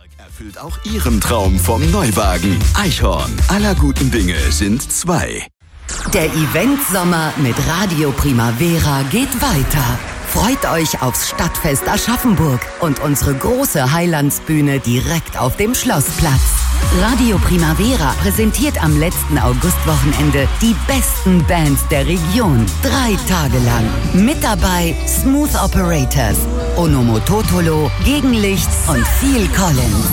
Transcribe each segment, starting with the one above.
Erfüllt auch Ihren Traum vom Neuwagen. Eichhorn. Aller guten Dinge sind zwei. Der Event-Sommer mit Radio Primavera geht weiter. Freut euch aufs Stadtfest Aschaffenburg und unsere große Highlandsbühne direkt auf dem Schlossplatz. Radio Primavera präsentiert am letzten Augustwochenende die besten Bands der Region. 3 Tage lang. Mit dabei Smooth Operators, Onomototolo, Gegenlicht und Phil Collins.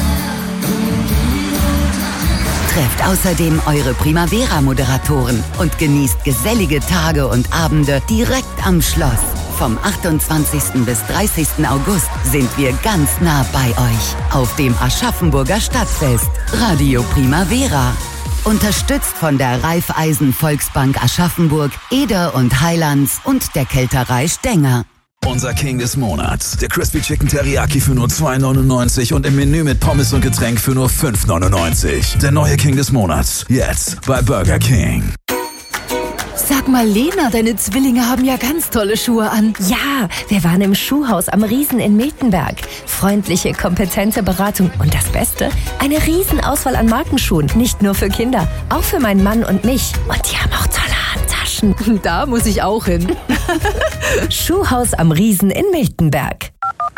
Trefft außerdem eure Primavera-Moderatoren und genießt gesellige Tage und Abende direkt am Schloss. Vom 28. bis 30. August sind wir ganz nah bei euch auf dem Aschaffenburger Stadtfest. Radio Primavera. Unterstützt von der Raiffeisen Volksbank Aschaffenburg, Eder und Highlands und der Kälterei Stenger. Unser King des Monats. Der Crispy Chicken Teriyaki für nur 2,99 und im Menü mit Pommes und Getränk für nur 5,99. Der neue King des Monats. Jetzt bei Burger King. Sag mal, Lena, deine Zwillinge haben ja ganz tolle Schuhe an. Ja, wir waren im Schuhhaus am Riesen in Miltenberg. Freundliche, kompetente Beratung und das Beste, eine Riesenauswahl an Markenschuhen. Nicht nur für Kinder, auch für meinen Mann und mich. Und die haben auch tolle Handtaschen. Da muss ich auch hin. Schuhhaus am Riesen in Miltenberg.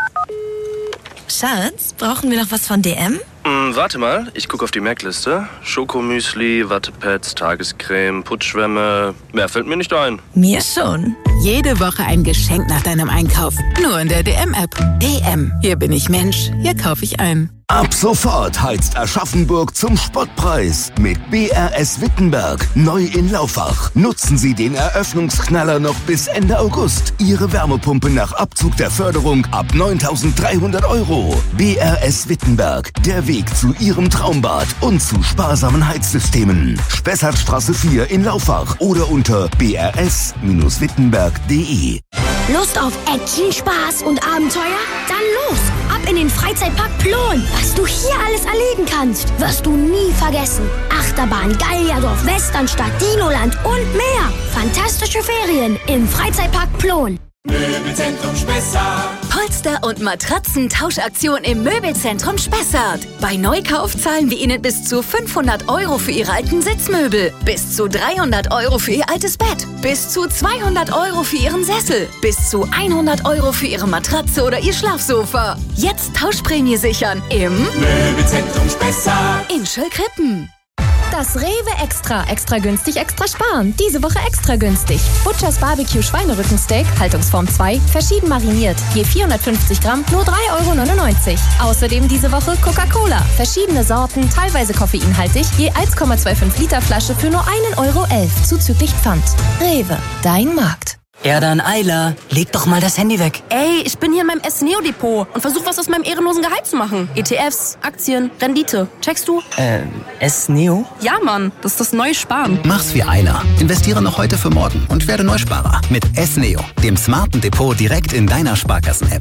Schatz, brauchen wir noch was von DM? Warte mal, ich gucke auf die Merkliste. Schokomüsli, Wattepads, Tagescreme, Putzschwämme. Mehr fällt mir nicht ein. Mir schon. Jede Woche ein Geschenk nach deinem Einkauf. Nur in der DM-App. DM. Hier bin ich Mensch. Hier kaufe ich ein. Ab sofort heizt Aschaffenburg zum Spottpreis mit BRS Wittenberg. Neu in Laufach. Nutzen Sie den Eröffnungsknaller noch bis Ende August. Ihre Wärmepumpe nach Abzug der Förderung ab 9.300 €. BRS Wittenberg. Der Weg zu Ihrem Traumbad und zu sparsamen Heizsystemen. Spessartstraße 4 in Laufach oder unter brs-wittenberg.de. Lust auf Action, Spaß und Abenteuer? Dann los! Ab in den Freizeitpark Plon! Was du hier alles erleben kannst, wirst du nie vergessen. Achterbahn, Gallierdorf, Westernstadt, Dinoland und mehr. Fantastische Ferien im Freizeitpark Plon. Möbelzentrum Spessart. Polster- und Matratzentauschaktion im Möbelzentrum Spessart. Bei Neukauf zahlen wir Ihnen bis zu 500 € für Ihre alten Sitzmöbel, bis zu 300 € für Ihr altes Bett, bis zu 200 € für Ihren Sessel, bis zu 100 € für Ihre Matratze oder Ihr Schlafsofa. Jetzt Tauschprämie sichern im Möbelzentrum Spessart in Schöllkrippen. Das Rewe extra günstig, extra sparen. Diese Woche extra günstig. Butchers Barbecue Schweinerückensteak, Haltungsform 2, verschieden mariniert. Je 450 Gramm, nur 3,99 €. Außerdem diese Woche Coca-Cola. Verschiedene Sorten, teilweise koffeinhaltig, je 1,25 Liter Flasche für nur 1,11 € zuzüglich Pfand. Rewe, dein Markt. Ja dann, Ayla, leg doch mal das Handy weg. Ey, ich bin hier in meinem S-Neo-Depot und versuche was aus meinem ehrenlosen Gehalt zu machen. ETFs, Aktien, Rendite. Checkst du? S-Neo? Ja, Mann, das ist das neue Sparen. Mach's wie Ayla. Investiere noch heute für morgen und werde Neusparer. Mit S-Neo, dem smarten Depot direkt in deiner Sparkassen-App.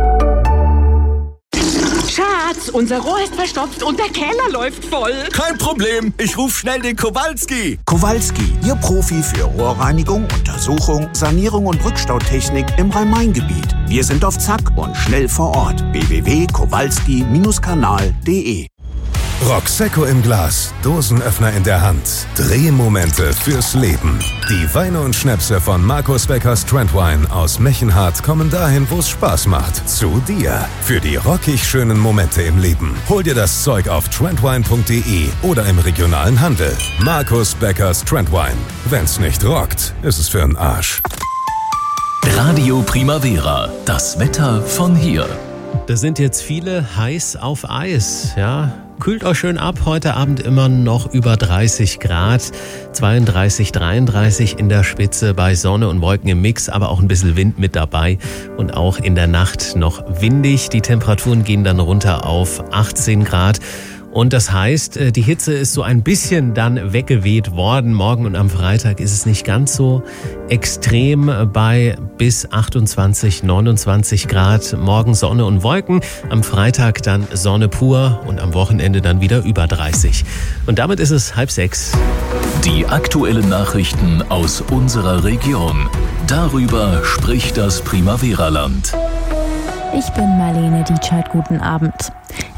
Schatz, unser Rohr ist verstopft und der Keller läuft voll. Kein Problem, ich ruf schnell den Kowalski. Kowalski, Ihr Profi für Rohrreinigung, Untersuchung, Sanierung und Rückstautechnik im Rhein-Main-Gebiet. Wir sind auf Zack und schnell vor Ort. www.kowalski-kanal.de. Roxecco im Glas, Dosenöffner in der Hand, Drehmomente fürs Leben. Die Weine und Schnäpse von Markus Beckers Trendwine aus Mechenhardt kommen dahin, wo es Spaß macht. Zu dir. Für die rockig schönen Momente im Leben. Hol dir das Zeug auf trendwine.de oder im regionalen Handel. Markus Beckers Trendwine. Wenn's nicht rockt, ist es für'n Arsch. Radio Primavera. Das Wetter von hier. Da sind jetzt viele heiß auf Eis, ja. Kühlt euch schön ab, heute Abend immer noch über 30 Grad, 32, 33 in der Spitze bei Sonne und Wolken im Mix, aber auch ein bisschen Wind mit dabei und auch in der Nacht noch windig. Die Temperaturen gehen dann runter auf 18 Grad. Und das heißt, die Hitze ist so ein bisschen dann weggeweht worden. Morgen und am Freitag ist es nicht ganz so extrem bei bis 28, 29 Grad. Morgen Sonne und Wolken, am Freitag dann Sonne pur und am Wochenende dann wieder über 30. Und damit ist es 5:30. Die aktuellen Nachrichten aus unserer Region. Darüber spricht das Primavera-Land. Ich bin Marlene Dietscheid. Guten Abend.